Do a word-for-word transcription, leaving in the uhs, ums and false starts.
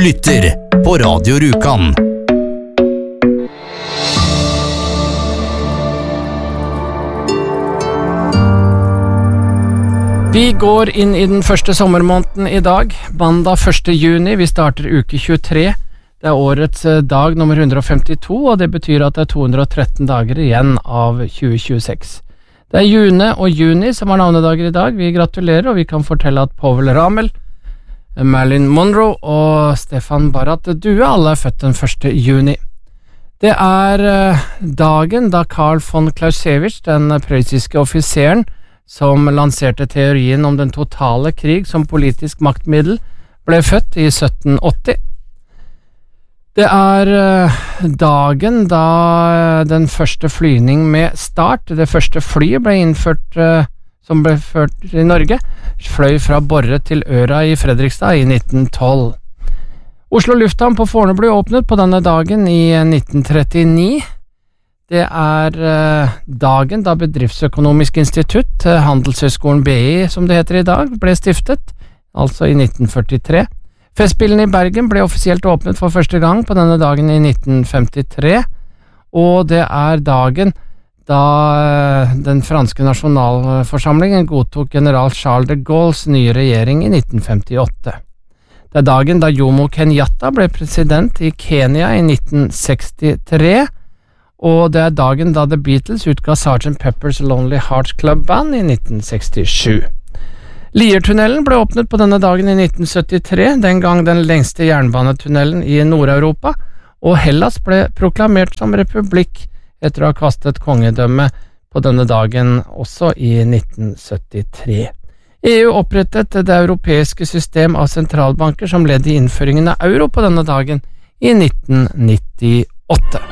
lytter på Radio Rjukan. Vi går inn i den første sommermåneden i dag, mandag første juni. Vi starter uke tjuetre. Det er årets dag nummer hundre og femtito, og det betyr at det er to hundre og tretten dager igjen av tjue tjueseks. Det er June og Juni som har navnedager i dag. Vi gratulerer, og vi kan fortelle at Powell Ramel, Marilyn Monroe og Stefan Barrat Due alle er født den første juni. Det er dagen da Karl von Clausewitz, den prøyssiske offiseren, som lanserte teorien om den totale krig som politisk maktmiddel, ble født i sytten åtti. Det er dagen da den første flyvning med start, det første flyet ble innført, som ble ført i Norge, fløy fra Borre til Øra i Fredrikstad i nitten tolv. Oslo lufthavn på Fornebu ble åpnet på denne dagen i nitten trettini. Det er eh, dagen da Bedriftsøkonomisk institutt, eh, Handelshøyskolen B I som det heter i dag, ble stiftet, altså i nitten førtitre. Festspillene i Bergen ble offisielt åpnet for første gang på denne dagen i nitten femtitre, og det er dagen da eh, den franske nasjonalforsamlingen godtok general Charles de Gaulles nye regjering i nitten femtiåtte. Det er dagen da Jomo Kenyatta ble president i Kenya i nitten sekstitre, og det er dagen da The Beatles utga sergeant Pepper's Lonely Hearts Club Band i nitten sekstisju. Liertunnelen ble åpnet på denne dagen i nitten syttitre, den gang den lengste jernbanetunnelen i Nord-Europa, og Hellas ble proklamert som republikk etter å ha kastet kongedømme på denne dagen også i nitten syttitre. E U opprettet det europeiske system av sentralbanker som ledd i innføringen av euro på denne dagen i nitten nittiåtte.